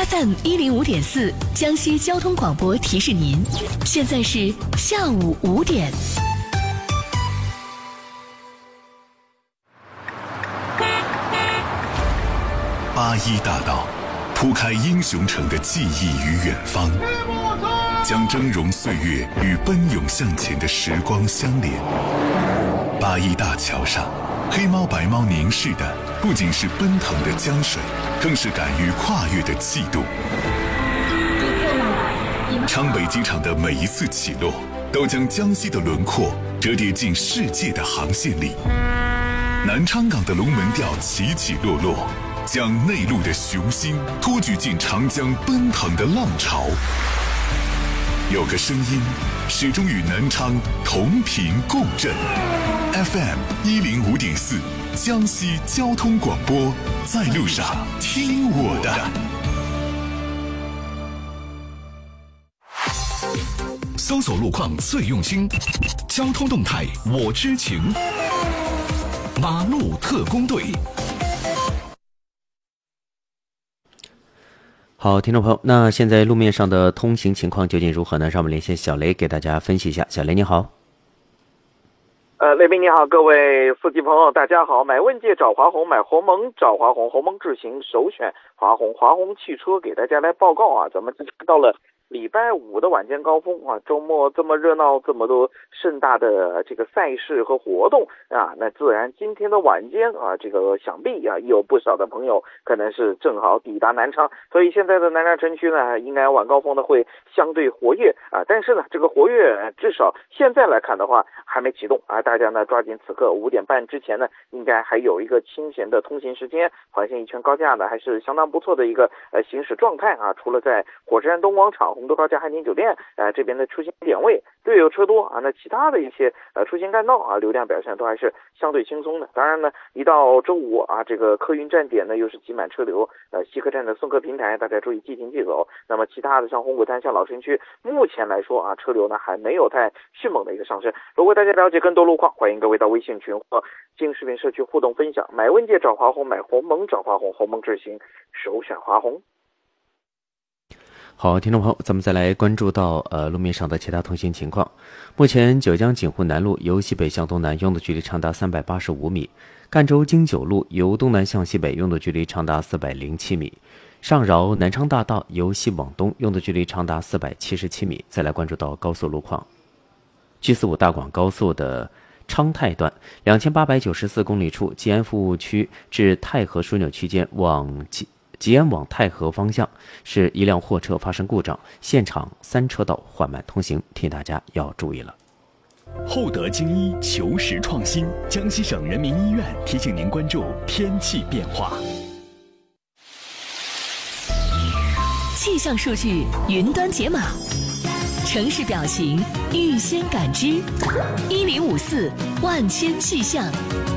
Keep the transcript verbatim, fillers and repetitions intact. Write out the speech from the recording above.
F M 一零五点四，江西交通广播提示您，现在是下午五点。 八一大道铺开英雄城的记忆与远方，将峥嵘岁月与奔涌向前的时光相连。八一大桥上，黑猫白猫凝视的不仅是奔腾的江水，更是敢于跨越的气度。昌北机场的每一次起落，都将江西的轮廓折叠进世界的航线里。南昌港的龙门吊起起落落，将内陆的雄心托举进长江奔腾的浪潮。有个声音始终与南昌同频共振。 F M 一零五点四，江西交通广播，在路上听我的。 搜索路况最用心，交通动态我知情。马路特工队。 好，听众朋友，那现在路面上的通行情况究竟如何呢？让我们连线小雷给大家分析一下。小雷你好。 呃，雷兵你好，各位司机朋友大家好。买问界找华虹，买鸿蒙找华虹，鸿蒙智行首选华虹，华虹汽车给大家来报告啊，咱们到了礼拜五的晚间高峰啊，周末这么热闹，这么多盛大的这个赛事和活动啊，那自然今天的晚间啊，这个想必啊有不少的朋友可能是正好抵达南昌，所以现在的南昌城区呢，应该晚高峰呢会相对活跃啊，但是呢，这个活跃至少现在来看的话还没启动啊，大家呢抓紧此刻五点半之前呢，应该还有一个清闲的通行时间，环线一圈高架呢还是相当不错的一个呃行驶状态啊，除了在火车站东广场、洪都高架汉庭酒店呃这边的出行点位略有车多啊，那其他的一些呃出行干道啊流量表现都还是相对轻松的。当然呢，一到周五啊，这个客运站点呢又是挤满车流，呃西客站的送客平台大家注意即停即走。那么其他的像红谷滩、像老城区，目前来说啊，车流呢还没有太迅猛的一个上升。如果大家了解更多路况，欢迎各位到微信群或经视频社区互动分享。买问界找华虹，买鸿蒙找华虹，鸿蒙智行首选华虹。 好，听众朋友，咱们再来关注到呃路面上的其他通行情况。目前九江锦湖南路由西北向东南用的距离长达三百八十五米，赣州京九路由东南向西北用的距离长达四百零七米，上饶南昌大道由西往东用的距离长达四百七十七米。再来关注到高速路况， G 四五大广高速的昌泰段两千八百九十四公里处吉安服务区至太和枢纽区间往吉吉安往太和方向，是一辆货车发生故障，现场三车道缓慢通行，提醒大家要注意了。 厚德精医求实创新，江西省人民医院提醒您关注天气变化。 气象数据云端解码，城市表情预先感知，一零五四万千气象。